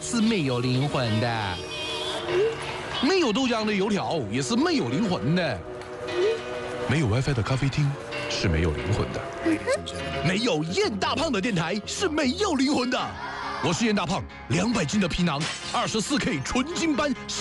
是没有灵魂的。没有豆浆的油条也是没有灵魂的。没有 WiFi 的咖啡厅是没有灵魂的。没有燕大胖的电台是没有灵魂的。我是燕大胖，200斤的皮囊，24K 纯金斑。